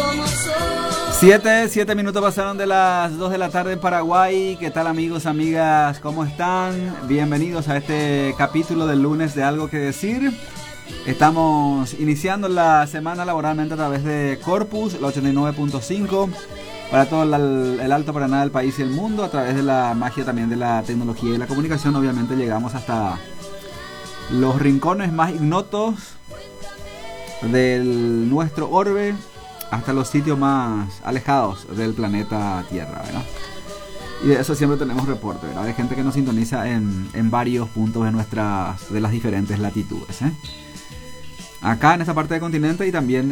Siete minutos pasaron de las 2 de la tarde en Paraguay. ¿Qué tal, amigos, amigas? ¿Cómo están? Bienvenidos a este capítulo del lunes de Algo que Decir. Estamos iniciando la semana laboralmente a través de Corpus, la 89.5, para todo el Alto Paraná del país y el mundo, a través de la magia también de la tecnología y la comunicación. Obviamente llegamos hasta los rincones más ignotos de nuestro orbe, hasta los sitios más alejados del planeta Tierra, ¿verdad? Y de eso siempre tenemos reporte, ¿verdad? De gente que nos sintoniza en varios puntos de las diferentes latitudes, ¿eh? Acá en esta parte del continente y también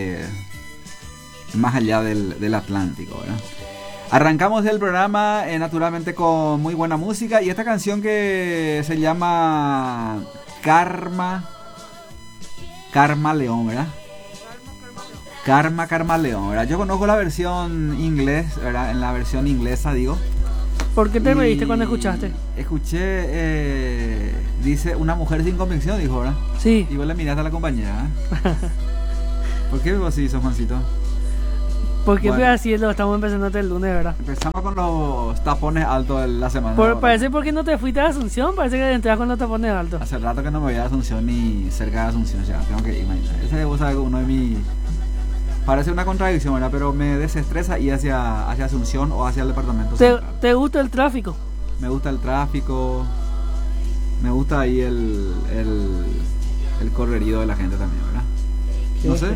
más allá del Atlántico, ¿verdad? Arrancamos el programa naturalmente con muy buena música, y esta canción que se llama Karma León, ¿verdad? Karma León, ¿verdad? Yo conozco la versión inglés, ¿verdad? En la versión inglesa, digo. ¿Por qué te reíste cuando escuchaste? Escuché, dice, una mujer sin convicción, dijo, ¿verdad? Sí. Y vos le miraste a la compañera, ¿eh? ¿Por qué vos así, sos Juancito? Porque bueno, así lo estamos empezando el lunes, ¿verdad? Empezamos con los tapones altos de la semana. Parece porque no te fuiste a Asunción, parece que entras con los tapones altos. Hace rato que no me voy a Asunción ni cerca de Asunción, ya tengo que ir, imagínate. Ese vos sabés, uno de mis... Parece una contradicción, ¿verdad? Pero me desestresa ir hacia Asunción o hacia el departamento central. ¿Te gusta el tráfico? Me gusta el tráfico. Me gusta ahí el correrío de la gente también, ¿verdad? No sé.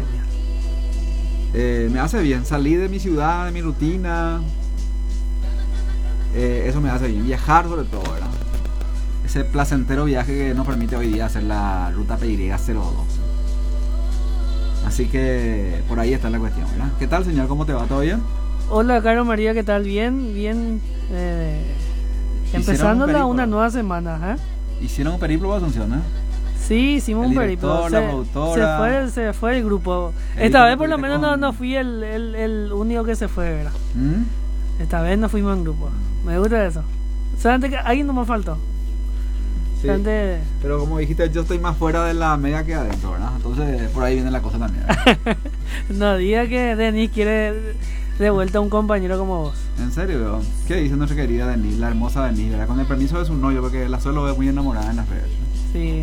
Me hace bien. Salí de mi ciudad, de mi rutina. Eso me hace bien. Viajar sobre todo, ¿verdad? Ese placentero viaje que nos permite hoy día hacer la ruta PY02. Así que por ahí está la cuestión, ¿verdad? ¿Qué tal, señor? ¿Cómo te va? ¿Todo bien? Hola, Caro María, ¿qué tal? Bien. Empezando una nueva semana, ¿eh? Hicieron un periplo para Asunción, ¿eh? Sí, hicimos un periplo. La productora. Se fue el grupo. Esta vez por lo menos no fui el único que se fue, ¿verdad? Esta vez no fuimos en grupo. Me gusta eso. Solamente que alguien no me faltó. Sí, pero como dijiste, yo estoy más fuera de la mega que adentro, ¿verdad? Entonces por ahí viene la cosa también. No diga que Denis quiere de vuelta a un compañero como vos. ¿En serio? ¿Qué dice nuestra querida Denis, la hermosa Denis, ¿verdad? Con el permiso de su novio, porque la suelo ver muy enamorada en las redes. Sí.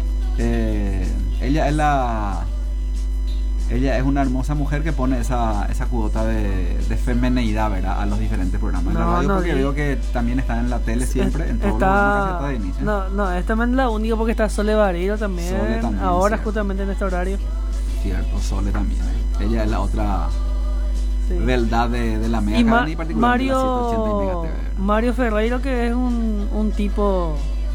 Ella es una hermosa mujer que pone esa cuota de femineidad, ¿verdad? A los diferentes programas. En la radio, porque veo que también está en la tele siempre, en todos los programas de inicio. No, es también la única, porque está Sole Vareiro también. Ahora, cierto, justamente en este horario. Cierto, Sole también. Ella es la otra verdad de la Mega Cadena, y particularmente la 780 y Mega TV, ¿verdad? Mario Ferreiro, que es un tipo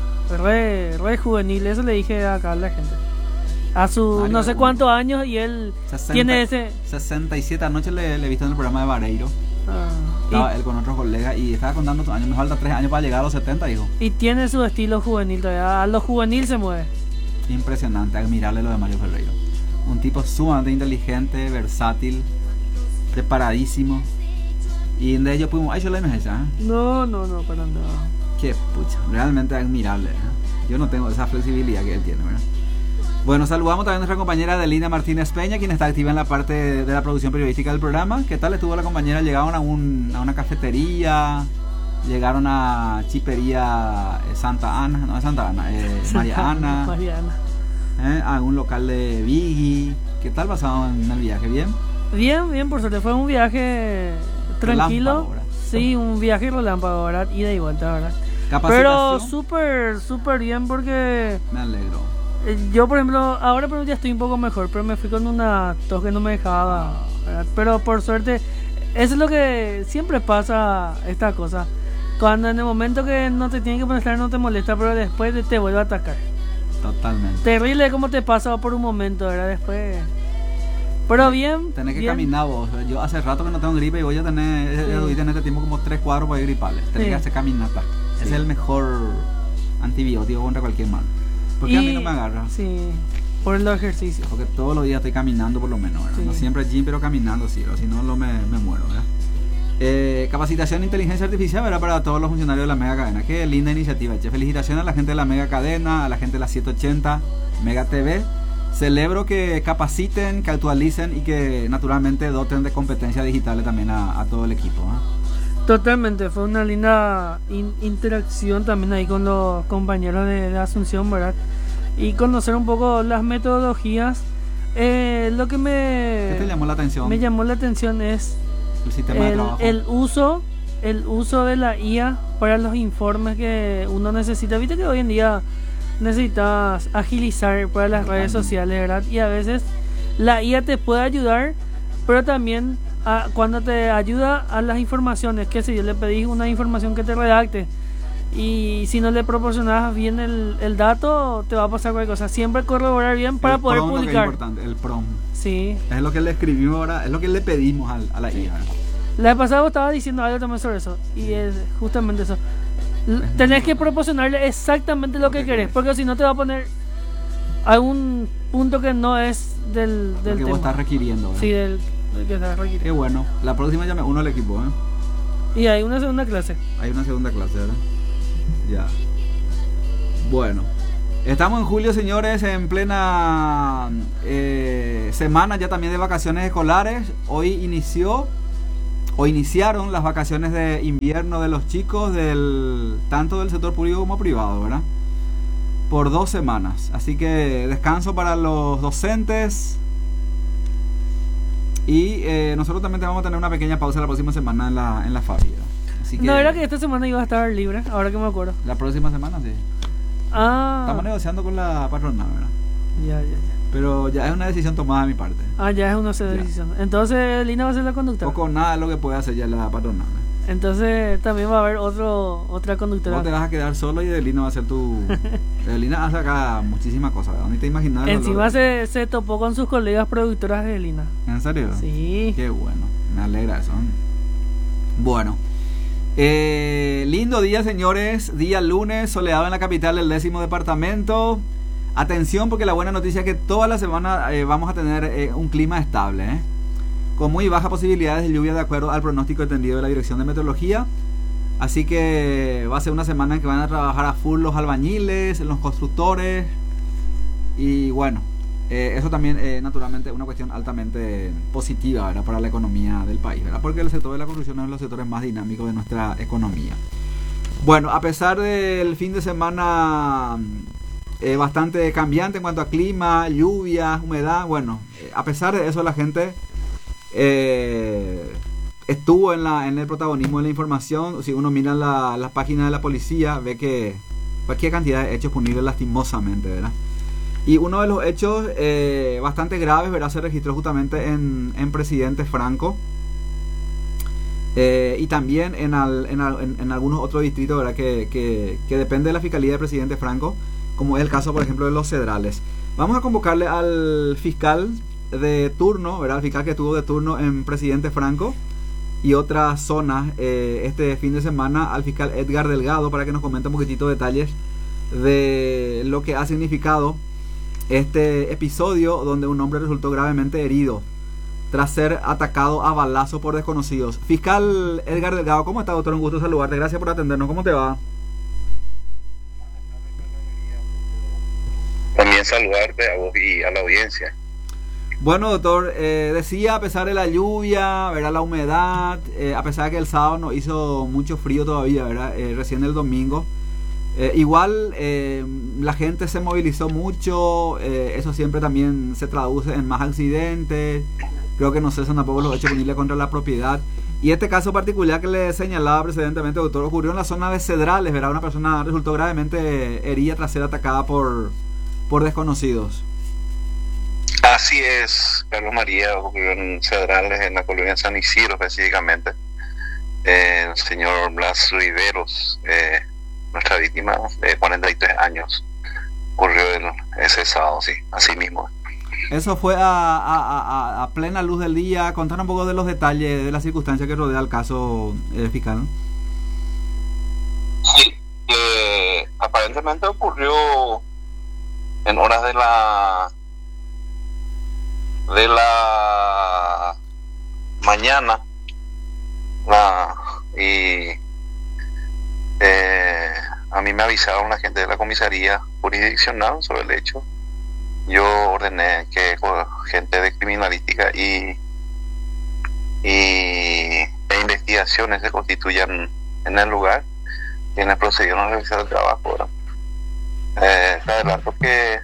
re juvenil, eso le dije acá a la gente. A su Mario, no sé cuántos años, y él tiene ese 67. Anoche le he visto en el programa de Vareiro. Estaba él con otros colegas y estaba contando sus años. Me falta 3 años para llegar a los 70, dijo. Y tiene su estilo juvenil todavía. A lo juvenil se mueve. Impresionante, admirable lo de Mario Ferreiro. Un tipo sumamente inteligente, versátil, preparadísimo. Y de ellos pudimos... ¿Yo la emergencia? No, para nada. Qué pucha, realmente admirable, ¿eh? Yo no tengo esa flexibilidad que él tiene, ¿verdad? Bueno, saludamos también a nuestra compañera Adelina Martínez Peña, quien está activa en la parte de la producción periodística del programa. ¿Qué tal estuvo la compañera? Llegaron a una cafetería, llegaron a Chipería Santa Ana, no es Santa Ana, María Ana. A un local de Biggie. ¿Qué tal pasado en el viaje? ¿Bien? Bien, por suerte. Fue un viaje tranquilo. Sí, un viaje relámpago, ¿verdad? Ida y vuelta, ¿verdad? Pero súper bien, porque... Me alegro. Yo, por ejemplo, ahora ya estoy un poco mejor, pero me fui con una tos que no me dejaba, ¿verdad? Pero por suerte, eso es lo que siempre pasa, esta cosa. Cuando en el momento que no te tienen que molestar, no te molesta, pero después te vuelve a atacar. Totalmente. Terrible como te pasa por un momento, ¿verdad? Después... Pero bien. Tenés que caminar vos. Yo hace rato que no tengo gripe y voy a tener en este tiempo como 3 cuadros para ir gripales. Tenés que hacer caminata. Sí. Es el mejor antibiótico contra cualquier mal. Porque a mí no me agarra. Sí, por el ejercicio. Porque todos los días estoy caminando por lo menos, ¿verdad? Sí. No siempre gym, pero caminando, sí, si no me muero, ¿verdad? Capacitación de inteligencia artificial, ¿verdad? Para todos los funcionarios de la Mega Cadena. Qué linda iniciativa, che. Felicitaciones a la gente de la Mega Cadena, a la gente de la 780 Mega TV. celebro que capaciten, que actualicen y que naturalmente doten de competencias digitales también a todo el equipo, ¿eh? Totalmente, fue una linda interacción también ahí con los compañeros de Asunción, ¿verdad? Y conocer un poco las metodologías. Lo que ¿Qué te llamó la atención? me llamó la atención es El sistema de trabajo. el uso de la IA para los informes que uno necesita. Viste que hoy en día necesitas agilizar para las redes sociales, ¿verdad? Y a veces la IA te puede ayudar, pero también cuando te ayuda a las informaciones, que si yo le pedí una información que te redacte y si no le proporcionas bien el dato, te va a pasar cualquier cosa. Siempre corroborar bien para poder publicar. Es importante, el prompt. Sí. Es lo que le escribimos ahora, es lo que le pedimos a la IA. La vez pasada estaba diciendo algo también sobre eso, y es justamente eso. Tenés que proporcionarle exactamente lo que querés, porque si no te va a poner algún punto que no es del lo que tema. vos estás requiriendo, ¿verdad? Sí, del que estás requiriendo. Qué bueno. La próxima ya me uno al equipo, ¿eh? Y hay una segunda clase. Hay una segunda clase, ¿verdad? Ya. Bueno. Estamos en julio, señores, en plena semana ya también de vacaciones escolares. Hoy iniciaron las vacaciones de invierno de los chicos tanto del sector público como privado, ¿verdad? Por 2 semanas. Así que descanso para los docentes. Y nosotros también vamos a tener una pequeña pausa la próxima semana en la fábrica. Así que No, era que esta semana iba a estar libre, ahora que me acuerdo. la próxima semana, sí. Estamos negociando con la patronal, ¿verdad? Ya. Pero ya es una decisión tomada de mi parte. Ya es una decisión. Entonces Lina va a ser la conductora. Poco o nada de lo que puede hacer ya la patronal. Entonces también va a haber otra conductora. Vos te vas a quedar solo y Edelina va a ser tu... Edelina hace acá muchísimas cosas, ¿verdad? Ni te imaginas. Encima se topó con sus colegas productoras de Lina. ¿En serio? Sí. Qué bueno, me alegra eso. Bueno, lindo día, señores. Día lunes, soleado en la capital del 10º departamento. Atención, porque la buena noticia es que toda la semana vamos a tener un clima estable, con muy bajas posibilidades de lluvia de acuerdo al pronóstico extendido de la Dirección de Meteorología. Así que va a ser una semana en que van a trabajar a full los albañiles, los constructores. Y bueno, eso también naturalmente es una cuestión altamente positiva, ¿verdad?, para la economía del país, ¿verdad?, porque el sector de la construcción es uno de los sectores más dinámicos de nuestra economía. Bueno, a pesar del fin de semana bastante cambiante en cuanto a clima, lluvia, humedad, bueno, a pesar de eso la gente estuvo en el protagonismo de la información. Si uno mira las páginas de la policía, ve que cualquier cantidad de hechos punibles lastimosamente, ¿verdad? Y uno de los hechos bastante graves, ¿verdad?, se registró justamente en Presidente Franco, y también en algunos otros distritos, ¿verdad?, que depende de la Fiscalía de Presidente Franco, como es el caso, por ejemplo, de Los Cedrales. Vamos a convocarle al fiscal de turno, ¿verdad?, el fiscal que estuvo de turno en Presidente Franco y otras zonas este fin de semana, al fiscal Edgar Delgado, para que nos comente un poquitito detalles de lo que ha significado este episodio donde un hombre resultó gravemente herido tras ser atacado a balazo por desconocidos. Fiscal Edgar Delgado, ¿cómo está, doctor? Un gusto saludarte, gracias por atendernos. ¿Cómo te va? También saludarte a vos y a la audiencia. Bueno, doctor, decía, a pesar de la lluvia, ¿verdad?, la humedad, a pesar de que el sábado no hizo mucho frío todavía, ¿verdad?, recién el domingo, igual la gente se movilizó mucho, eso siempre también se traduce en más accidentes. Creo que no cesan tampoco los hechos punibles contra la propiedad. Y este caso particular que le señalaba precedentemente, doctor, ocurrió en la zona de Cedrales, ¿verdad? Una persona resultó gravemente herida tras ser atacada por desconocidos. Así es, Carlos María, ocurrió en Cedrales, en la colonia San Isidro específicamente. El señor Blas Riveros, nuestra víctima de 43 años, ocurrió ese sábado, sí, así mismo. Eso fue a plena luz del día. Contar un poco de los detalles de las circunstancias que rodea el caso, fiscal. Sí, aparentemente ocurrió en horas de la mañana, y a mí me avisaron la gente de la comisaría jurisdiccional sobre el hecho, yo ordené que gente de criminalística e investigaciones se constituyan en el lugar, quienes procedieron a realizar el trabajo, ¿verdad? Te adelanto que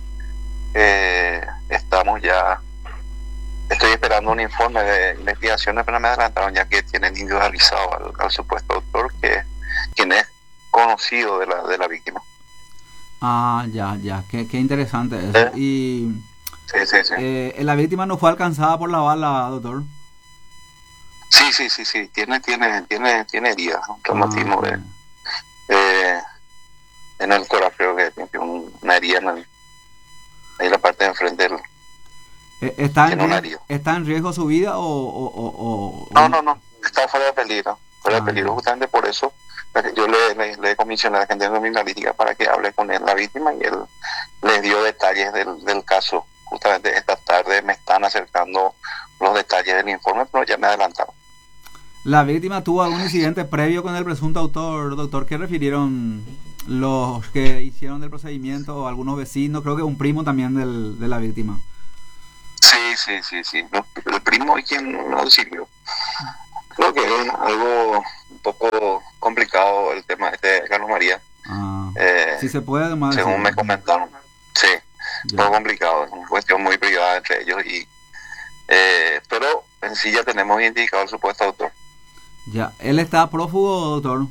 estamos ya, estoy esperando un informe de investigaciones, pero me adelantaron ya que tienen individualizado al supuesto autor, quien es conocido de la víctima. Ya, qué interesante eso. Y Sí. la víctima no fue alcanzada por la bala, doctor. Sí, tiene heridas, un traumatismo Ok. en el tórax, creo que tiene una herida ahí en la parte de enfrente del... Tiene una herida. ¿Está en riesgo su vida No, está fuera de peligro, Ya. justamente por eso yo le comisioné a la gente de criminalística para que hable con él, la víctima, y él les dio detalles del caso. Justamente esta tarde me están acercando los detalles del informe, pero ya me adelantaron. ¿La víctima tuvo algún incidente previo con el presunto autor, doctor? ¿Qué refirieron los que hicieron del procedimiento? Algunos vecinos, creo que un primo también de la víctima. Sí. No, el primo y quien no sirvió. Creo que es algo un poco complicado el tema de Carlos María. Si se puede, además. Según me comentaron. Sí, Ya. todo complicado. Es una cuestión muy privada entre ellos. Pero en sí ya tenemos identificado el supuesto autor. Ya. ¿Él está prófugo, doctor?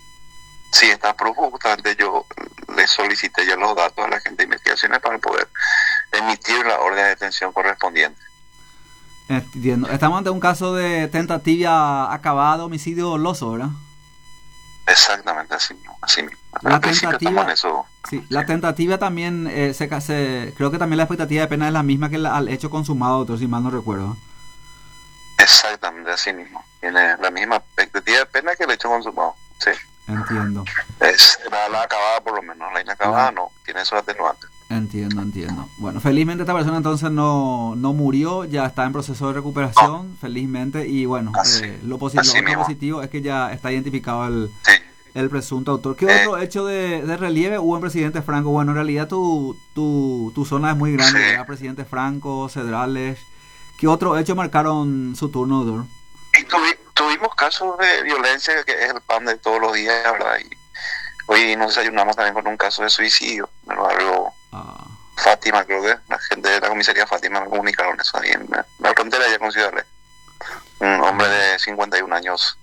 Sí, está prófugo. Justamente yo le solicité ya los datos a la gente de investigaciones para poder emitir la orden de detención correspondiente. Entiendo. Estamos ante un caso de tentativa acabada, homicidio doloso, ¿verdad? Exactamente, así mismo. La Al principio tentativa- estamos en eso. Sí, la tentativa también, creo que también la expectativa de pena es la misma que al hecho consumado, doctor, si mal no recuerdo. Exactamente, así mismo. Tiene la misma expectativa de pena que el hecho consumado. Sí. Entiendo. Es la acabada, por lo menos. La inacabada no. Tiene esos atenuantes. Entiendo. Bueno, felizmente esta persona entonces no murió, ya está en proceso de recuperación, felizmente, y bueno, lo otro positivo es que ya está identificado Sí. el presunto autor. ¿Qué otro hecho de relieve hubo en Presidente Franco? Bueno, en realidad tu zona es muy grande, Sí. ¿verdad? Presidente Franco, Cedrales. ¿Qué otro hecho marcaron su turno, doctor? Y tuvimos casos de violencia, que es el pan de todos los días, ¿verdad? Y hoy nos desayunamos también con un caso de suicidio en el barrio Fátima, creo que la gente de la comisaría Fátima me comunicaron eso ahí en la frontera ya con Ciudad Real. Un hombre de 51 años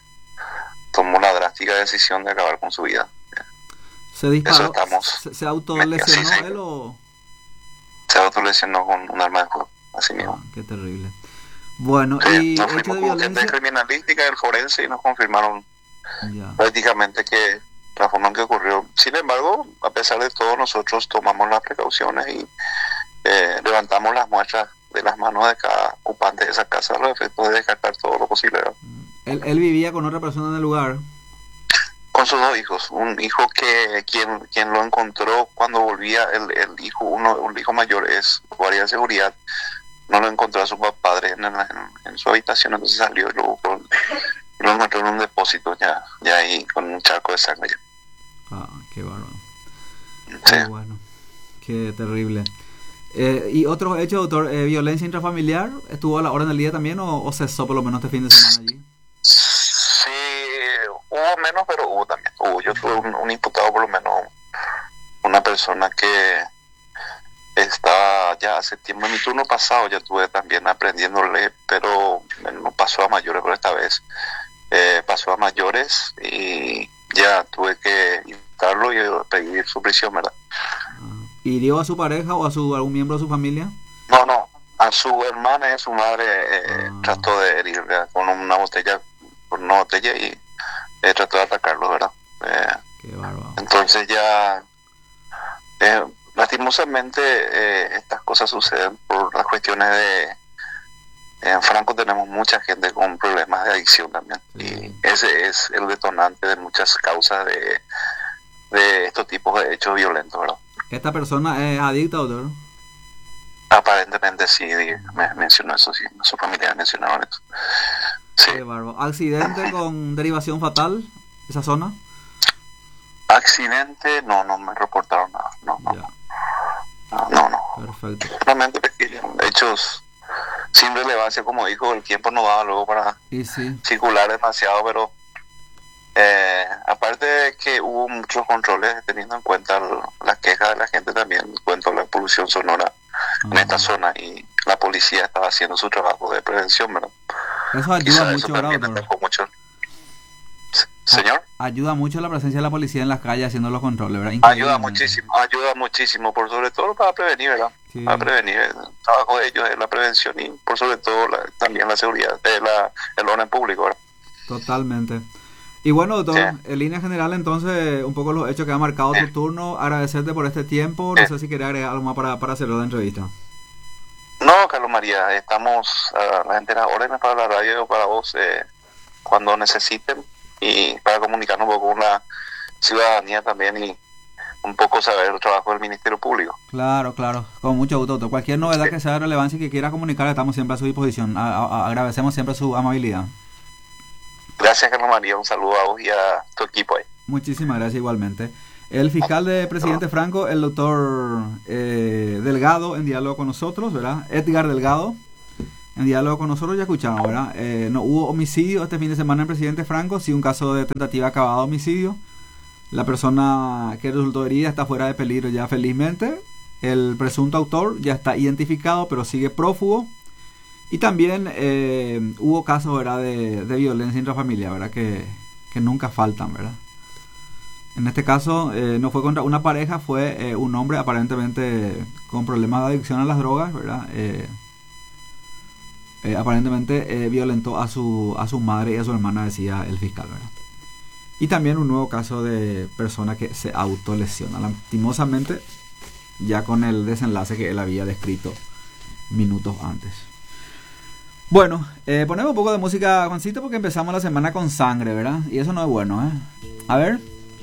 tomó la drástica decisión de acabar con su vida. ¿Se disparó? Eso estamos. ¿Se autolesionó Sí. él o...? Se autolesionó con un arma de fuego, así mismo. Qué terrible. Bueno, Sí, y nos hecho fuimos de con gente de violencia... criminalística del forense y nos confirmaron Ya. prácticamente que la forma en que ocurrió. Sin embargo, a pesar de todo, nosotros tomamos las precauciones y levantamos las muestras de las manos de cada ocupante de esa casa a los efectos de descartar todo lo posible, ¿verdad? Él vivía con otra persona en el lugar. Con sus dos hijos, un hijo que quien lo encontró cuando volvía, el hijo mayor es guardia de seguridad, no lo encontró a su padre en su habitación, entonces salió y lo buscó, y lo encontró en un depósito ya ahí con un charco de sangre. Qué bárbaro. Sí. Qué bueno. Qué terrible. ¿Y otros hechos, doctor? ¿Violencia intrafamiliar? ¿Estuvo a la orden del día también o cesó por lo menos este fin de semana allí? Sí, hubo menos, pero hubo también. Yo tuve un imputado, por lo menos, una persona que estaba ya hace tiempo. En mi turno pasado ya estuve también aprendiéndole, pero no pasó a mayores, pero esta vez pasó a mayores y ya tuve que invitarlo y pedir su prisión, ¿verdad? ¿Hirió a su pareja o a algún miembro de su familia? No, a su hermana y a su madre trató de herir, ¿verdad? Con una botella y trató de atacarlo, ¿verdad? Qué bárbaro. Entonces ya lastimosamente estas cosas suceden por las cuestiones en Franco tenemos mucha gente con problemas de adicción también, Sí. y ese es el detonante de muchas causas de estos tipos de hechos violentos, ¿verdad? ¿Esta persona es adicta, doctor? Aparentemente sí, me mencionó eso, sí, su familia mencionaron eso. Sí. Qué bárbaro. ¿Accidente con derivación fatal? ¿Esa zona? Accidente, no me reportaron nada, no. Ya. No. Perfecto. Realmente pequeños, hechos sin relevancia, como dijo, el tiempo no daba luego para Y sí, circular demasiado, pero aparte de que hubo muchos controles, teniendo en cuenta las quejas de la gente también, en cuanto a la polución sonora en esta zona, y la policía estaba haciendo su trabajo de prevención, ¿verdad? eso ayuda Quizá mucho, eso ¿verdad, también doctor? destacó mucho. Señor, Ayuda mucho la presencia de la policía en las calles haciendo los controles, ¿verdad? ayuda Increíblemente. muchísimo, por sobre todo para prevenir, ¿verdad? Sí. Para prevenir, el trabajo de ellos es la prevención y por sobre todo también la seguridad, el orden público, ¿verdad? Totalmente. Y bueno, doctor, Sí. en línea general, entonces, un poco los hechos que ha marcado tu turno, agradecerte por este tiempo, no sé si quería agregar algo más para cerrar la entrevista. No, Carlos María, estamos a las enteras órdenes para la radio, para vos, cuando necesiten, y para comunicarnos un poco con la ciudadanía también y un poco saber el trabajo del Ministerio Público. Claro, con mucho gusto, doctor. Cualquier novedad que sea de relevancia y que quiera comunicar, estamos siempre a su disposición. Agradecemos siempre su amabilidad. Gracias, Carlos María, un saludo a vos y a tu equipo ahí. Muchísimas gracias igualmente. El fiscal de Presidente Franco, el doctor Delgado, en diálogo con nosotros, ¿verdad? Edgar Delgado, en diálogo con nosotros, ya escuchamos, ¿verdad? No hubo homicidio este fin de semana en Presidente Franco, sí un caso de tentativa acabada de homicidio. La persona que resultó herida está fuera de peligro ya felizmente. El presunto autor ya está identificado, pero sigue prófugo. Y también hubo casos, ¿verdad?, de violencia intrafamiliar, ¿verdad?, que nunca faltan, ¿verdad? En este caso no fue contra una pareja, fue un hombre aparentemente con problemas de adicción a las drogas, ¿verdad? Aparentemente violentó a su madre y a su hermana, decía el fiscal, ¿verdad? Y también un nuevo caso de persona que se autolesiona, lastimosamente, ya con el desenlace que él había descrito minutos antes. Bueno, ponemos un poco de música, Juancito, porque empezamos la semana con sangre, ¿verdad? Y eso no es bueno, ¿eh? A ver.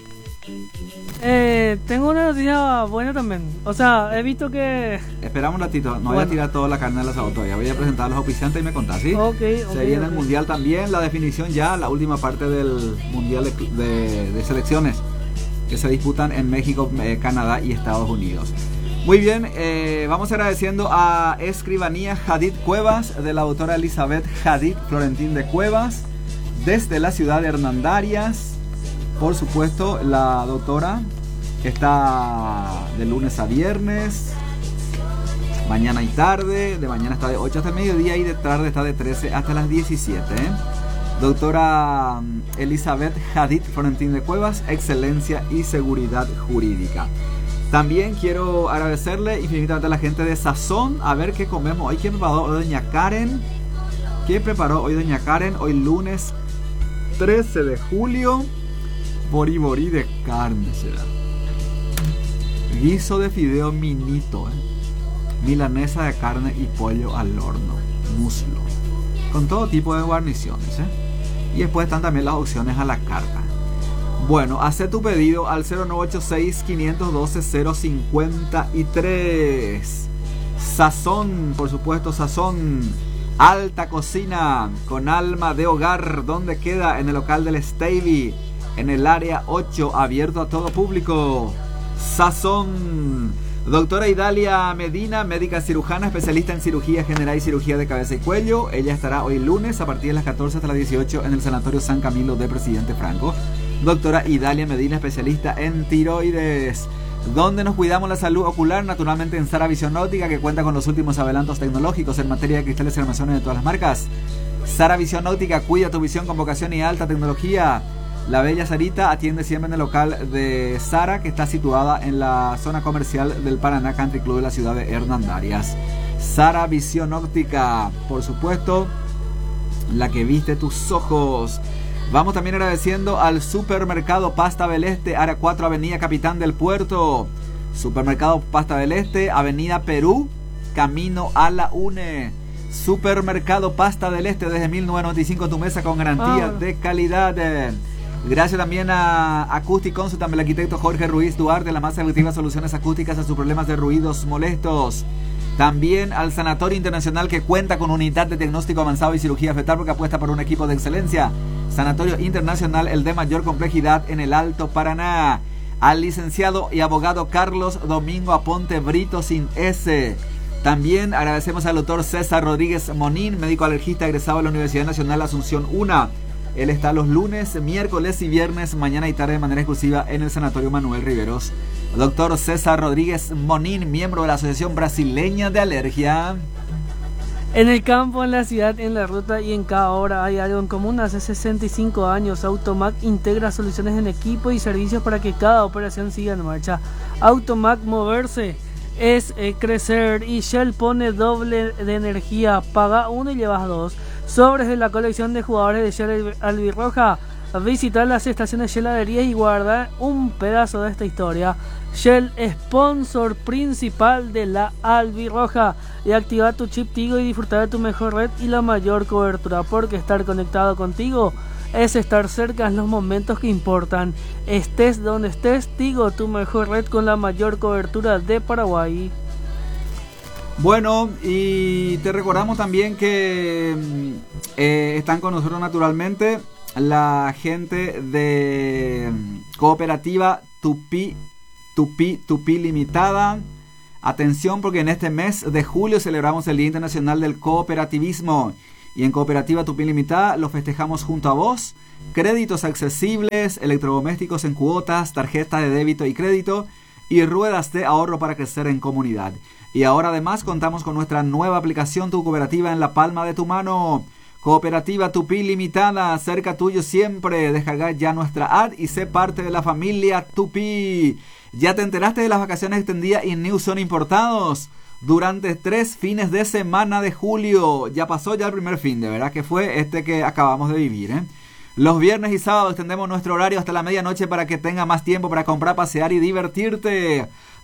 Tengo una noticia buena también. O sea, he visto que... Esperamos un ratito, no voy a tirar toda la carne del asador todavía. Voy a presentar a los auspiciantes y me contás, ¿sí? Ok. Se viene el mundial también, la definición ya, la última parte del mundial de selecciones que se disputan en México, Canadá y Estados Unidos. Muy bien, vamos agradeciendo a Escribanía Jadid Cuevas, de la autora Elizabeth Jadid Florentín de Cuevas, desde la ciudad de Hernandarias. Por supuesto, la doctora está de lunes a viernes, mañana y tarde. De mañana está de 8 hasta el mediodía y de tarde está de 13 hasta las 17. Doctora Elizabeth Jadid Florentín de Cuevas, excelencia y seguridad jurídica. También quiero agradecerle infinitamente a la gente de Sazón. A ver qué comemos hoy. ¿Qué preparó hoy doña Karen? ¿Qué preparó hoy doña Karen? Hoy lunes 13 de julio. Boriborí de carne será. Guiso de fideo minito, milanesa de carne y pollo al horno, muslo, con todo tipo de guarniciones, y después están también las opciones a la carta. Bueno, haz tu pedido al 0986-512-053. Sazón, por supuesto, Sazón, alta cocina con alma de hogar. ¿Dónde queda? En el local del Stavy, en el área 8, abierto a todo público. Sazón. Doctora Idalia Medina, médica cirujana, especialista en cirugía general y cirugía de cabeza y cuello. Ella estará hoy lunes a partir de las 14 hasta las 18 en el Sanatorio San Camilo de Presidente Franco. Doctora Idalia Medina, especialista en tiroides. Donde nos cuidamos la salud ocular, naturalmente en Sara Visión Óptica, que cuenta con los últimos adelantos tecnológicos en materia de cristales y armazones de todas las marcas. Sara Visión Óptica, cuida tu visión con vocación y alta tecnología. La bella Sarita atiende siempre en el local de Sara, que está situada en la zona comercial del Paraná Country Club de la ciudad de Hernandarias. Sara Visión Óptica, por supuesto, la que viste tus ojos. Vamos también agradeciendo al Supermercado Pasta del Este, área 4, avenida Capitán del Puerto. Supermercado Pasta del Este, avenida Perú, camino a la UNE. Supermercado Pasta del Este, desde 1995, tu mesa con garantía de calidad. Gracias también a Acoustic Consultant, el arquitecto Jorge Ruiz Duarte, la más efectiva soluciones acústicas a sus problemas de ruidos molestos. También al Sanatorio Internacional, que cuenta con unidad de diagnóstico avanzado y cirugía fetal, porque apuesta por un equipo de excelencia. Sanatorio Internacional, el de mayor complejidad en el Alto Paraná. al licenciado y abogado Carlos Domingo Aponte Brito sin S. También agradecemos al doctor César Rodríguez Monín, médico alergista egresado de la Universidad Nacional Asunción UNA. Él está los lunes, miércoles y viernes, mañana y tarde de manera exclusiva en el Sanatorio Manuel Riveros. Doctor César Rodríguez Monín, miembro de la Asociación Brasileña de Alergia. En el campo, en la ciudad, en la ruta y en cada hora hay algo en común. Hace 65 años, Automac integra soluciones en equipo y servicios para que cada operación siga en marcha. Automac, moverse es crecer, y Shell pone doble de energía. Paga uno y llevas dos. Sobres de la colección de jugadores de Shell Albirroja. Visitar las estaciones Shell Heladerías y guardar un pedazo de esta historia. Shell, sponsor principal de la Albirroja. Y activa tu chip Tigo y disfrutar de tu mejor red y la mayor cobertura, porque estar conectado contigo es estar cerca en los momentos que importan. Estés donde estés, Tigo, tu mejor red con la mayor cobertura de Paraguay. Bueno, y te recordamos también que están con nosotros naturalmente la gente de Cooperativa Tupi Limitada. Atención, porque en este mes de julio celebramos el Día Internacional del Cooperativismo. Y en Cooperativa Tupi Limitada lo festejamos junto a vos. Créditos accesibles, electrodomésticos en cuotas, tarjetas de débito y crédito y ruedas de ahorro para crecer en comunidad. Y ahora además contamos con nuestra nueva aplicación Tu Cooperativa en la palma de tu mano. Cooperativa Tupi Limitada, cerca tuyo siempre. Descarga ya nuestra app y sé parte de la familia Tupi. ¿Ya te enteraste de las vacaciones extendidas y New Son importados? Durante 3 fines de semana de julio. Ya pasó ya el primer fin, de verdad que fue este que acabamos de vivir, ¿eh? Los viernes y sábados extendemos nuestro horario hasta la medianoche para que tenga más tiempo para comprar, pasear y divertirte.